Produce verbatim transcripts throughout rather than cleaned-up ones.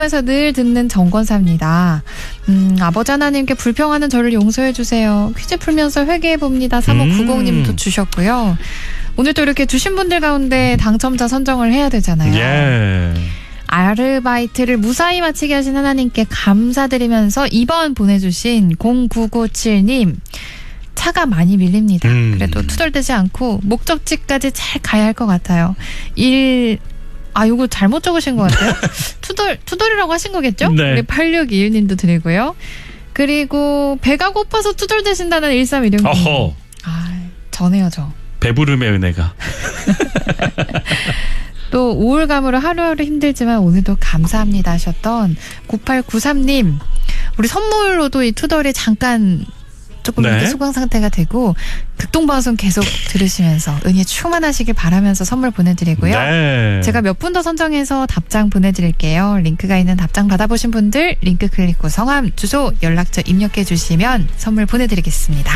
에서 늘 듣는 정권사입니다. 음, 아버지 하나님께 불평하는 저를 용서해 주세요. 퀴즈 풀면서 회개해 봅니다. 삼오구공님도 음. 주셨고요. 오늘도 이렇게 주신 분들 가운데 당첨자 선정을 해야 되잖아요. 예. 아르바이트를 무사히 마치게 하신 하나님께 감사드리면서 이 번 보내주신 공구구칠님. 차가 많이 밀립니다. 음. 그래도 투덜대지 않고 목적지까지 잘 가야 할 것 같아요. 일... 아, 요거 잘못 적으신 것 같아요. 투덜, 투덜이라고 하신 거겠죠? 네. 우리 팔육이일님도 드리고요. 그리고 배가 고파서 투덜대신다는 일삼일육님. 어허. 아, 저네요, 저. 배부름의 은혜가. 또 우울감으로 하루하루 힘들지만 오늘도 감사합니다 하셨던 구팔구삼님. 우리 선물로도 이 투덜이 잠깐 조금 네. 소강 상태가 되고 극동방송 계속 들으시면서 은혜 충만하시길 바라면서 선물 보내드리고요. 네. 제가 몇 분 더 선정해서 답장 보내드릴게요. 링크가 있는 답장 받아보신 분들 링크 클릭 후 성함, 주소, 연락처 입력해 주시면 선물 보내드리겠습니다.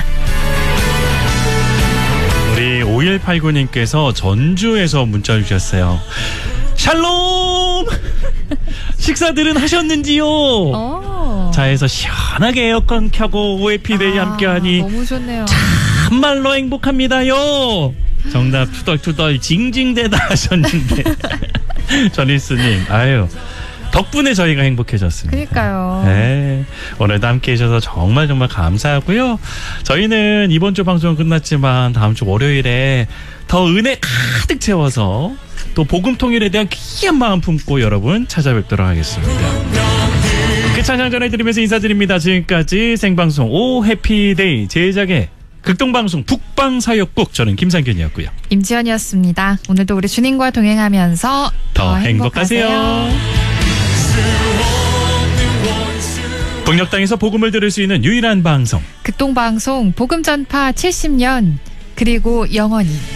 우리 오일팔구님께서 전주에서 문자를 주셨어요. 샬롬! 식사들은 하셨는지요? 오. 차에서 시원하게 에어컨 켜고 오해피데이 아, 함께하니 너무 좋네요. 참말로 행복합니다요. 정답 투덜투덜 징징대다 하셨는데 전일수님 아유 덕분에 저희가 행복해졌습니다. 그러니까요. 네, 오늘도 함께 해주셔서 정말 정말 감사하고요. 저희는 이번 주 방송은 끝났지만 다음 주 월요일에 더 은혜 가득 채워서 또 복음통일에 대한 귀한 마음 품고 여러분 찾아뵙도록 하겠습니다. 그 찬양 전해드리면서 인사드립니다. 지금까지 생방송 오 해피데이 제작의 극동방송 북방사역국 저는 김상균이었고요. 임지연이었습니다. 오늘도 우리 주님과 동행하면서 더, 더 행복하세요. 행복하세요. 북녘땅에서 복음을 들을 수 있는 유일한 방송 극동방송 복음전파 칠십 년 그리고 영원히